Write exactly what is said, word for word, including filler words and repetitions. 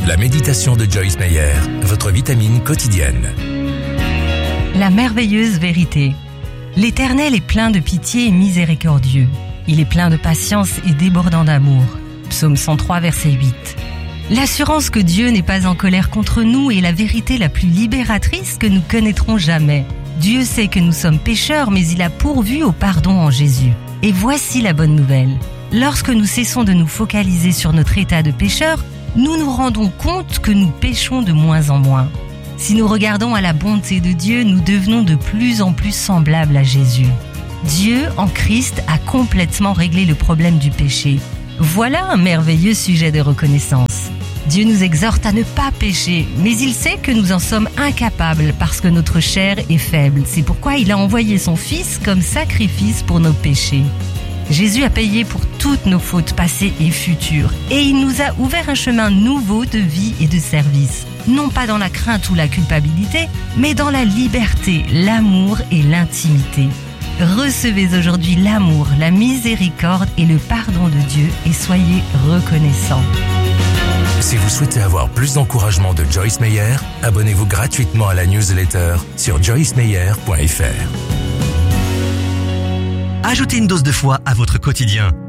La méditation de Joyce Meyer, votre vitamine quotidienne. La merveilleuse vérité. L'Éternel est plein de pitié et miséricordieux. Il est plein de patience et débordant d'amour. Psaume cent trois, verset huit. L'assurance que Dieu n'est pas en colère contre nous est la vérité la plus libératrice que nous connaîtrons jamais. Dieu sait que nous sommes pécheurs, mais il a pourvu au pardon en Jésus. Et voici la bonne nouvelle. Lorsque nous cessons de nous focaliser sur notre état de pécheur, nous nous rendons compte que nous péchons de moins en moins. Si nous regardons à la bonté de Dieu, nous devenons de plus en plus semblables à Jésus. Dieu, en Christ, a complètement réglé le problème du péché. Voilà un merveilleux sujet de reconnaissance. Dieu nous exhorte à ne pas pécher, mais il sait que nous en sommes incapables parce que notre chair est faible. C'est pourquoi il a envoyé son Fils comme sacrifice pour nos péchés. Jésus a payé pour toutes nos fautes passées et futures, et il nous a ouvert un chemin nouveau de vie et de service. Non pas dans la crainte ou la culpabilité, mais dans la liberté, l'amour et l'intimité. Recevez aujourd'hui l'amour, la miséricorde et le pardon de Dieu et soyez reconnaissants. Si vous souhaitez avoir plus d'encouragement de Joyce Meyer, abonnez-vous gratuitement à la newsletter sur joyce meyer point f r. Ajoutez une dose de foi à votre quotidien.